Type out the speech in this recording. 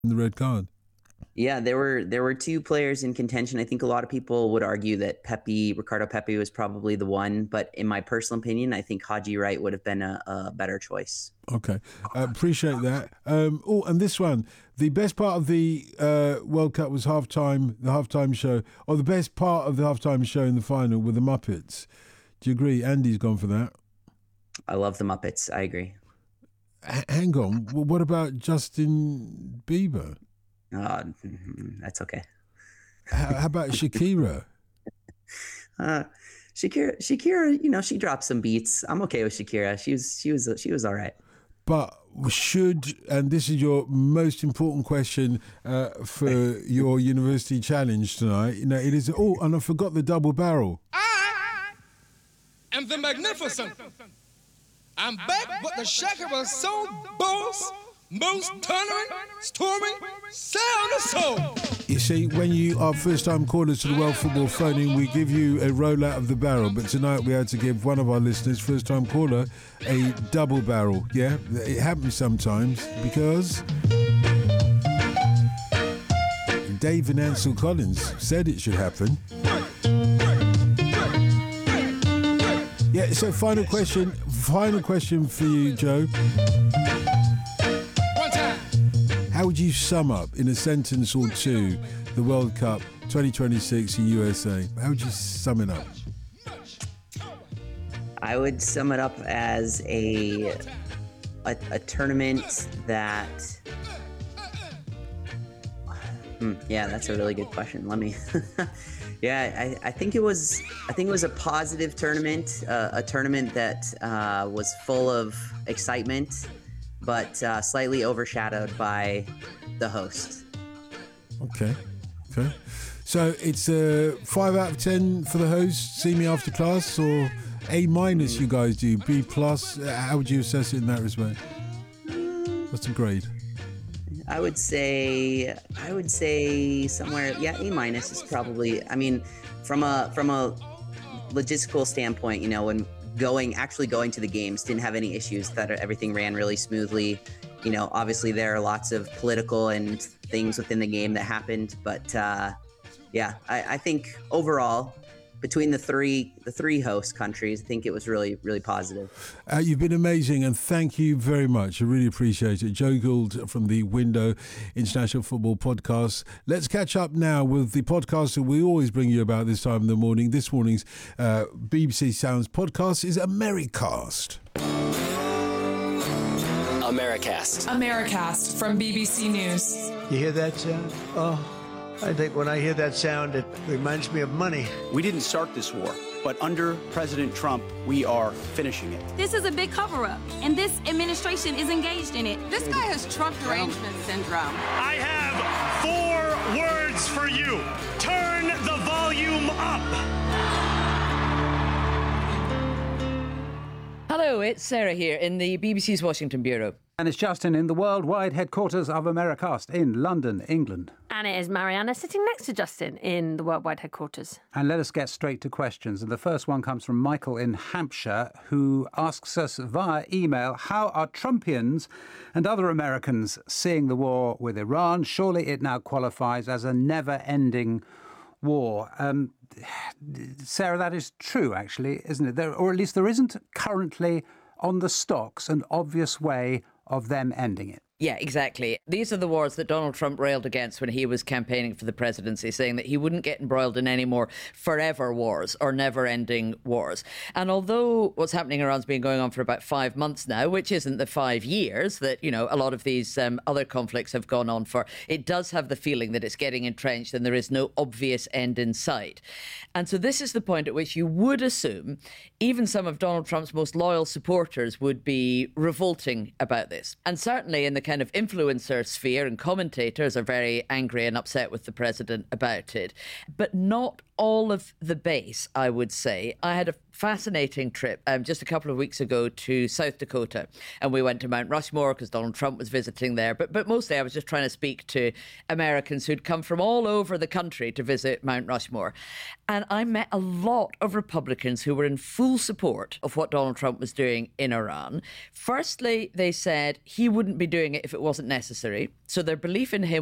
the red card. Yeah, there were two players in contention. I think a lot of people would argue that Ricardo Pepi was probably the one, but in my personal opinion, I think Haji Wright would have been a better choice. Okay, appreciate that. And this one, the best part of the World Cup was the halftime show, or the best part of the halftime show in the final were the Muppets. Do you agree? Andy's gone for that. I love the Muppets. I agree. Hang on, what about Justin Bieber? That's okay. How about Shakira? Shakira, she dropped some beats. I'm okay with Shakira. She was all right. But and this is your most important question for your university challenge tonight. It is. Oh, and I forgot the double barrel. I am the magnificent. I'm back, but the Shakira so boss. Most thundering, storming, sound of soul. You see, when you are first-time callers to the World Football Phone-In, we give you a rollout of the barrel. But tonight we had to give one of our listeners, first-time caller, a double barrel. Yeah, it happens sometimes because Dave and Ansel Collins said it should happen. Yeah. So final question for you, Joe. How would you sum up, in a sentence or two, the World Cup 2026 in USA? How would you sum it up? I would sum it up as a tournament that... yeah, that's a really good question. Let me... Yeah, I think it was a positive tournament, a tournament that was full of excitement, but slightly overshadowed by the host. Okay. So it's a 5 out of 10 for the host, see me after class, or A- you guys do, B+. How would you assess it in that respect? What's the grade? I would say somewhere, A- is probably, I mean, from a logistical standpoint, when actually going to the games, didn't have any issues, that everything ran really smoothly. Obviously there are lots of political and things within the game that happened, but I think overall, between the three host countries, I think it was really, really positive. You've been amazing, and thank you very much. I really appreciate it. Joe Gould from the Window International Football Podcast. Let's catch up now with the podcast that we always bring you about this time in the morning. This morning's BBC Sounds podcast is Americast. Americast from BBC News. You hear that sound? Oh, I think when I hear that sound, it reminds me of money. We didn't start this war, but under President Trump, we are finishing it. This is a big cover-up, and this administration is engaged in it. This guy has Trump derangement syndrome. I have 4 words for you. Turn the volume up. Hello, it's Sarah here in the BBC's Washington Bureau. And it's Justin in the worldwide headquarters of Americast in London, England. And it is Mariana sitting next to Justin in the worldwide headquarters. And let us get straight to questions. And the first one comes from Michael in Hampshire, who asks us via email, how are Trumpians and other Americans seeing the war with Iran? Surely it now qualifies as a never-ending war. Sarah, that is true, actually, isn't it? Or at least there isn't currently on the stocks an obvious way of them ending it. Yeah, exactly. These are the wars that Donald Trump railed against when he was campaigning for the presidency, saying that he wouldn't get embroiled in any more forever wars or never-ending wars. And although what's happening in Iran's been going on for about 5 months now, which isn't the 5 years that, a lot of these other conflicts have gone on for, it does have the feeling that it's getting entrenched and there is no obvious end in sight. And so this is the point at which you would assume even some of Donald Trump's most loyal supporters would be revolting about this. And certainly in the kind of influencer sphere, and commentators are very angry and upset with the president about it. But not all of the base, I would say. I had a fascinating trip just a couple of weeks ago to South Dakota, and we went to Mount Rushmore because Donald Trump was visiting there. But mostly I was just trying to speak to Americans who'd come from all over the country to visit Mount Rushmore. And I met a lot of Republicans who were in full support of what Donald Trump was doing in Iran. Firstly, they said he wouldn't be doing it if it wasn't necessary. So their belief in him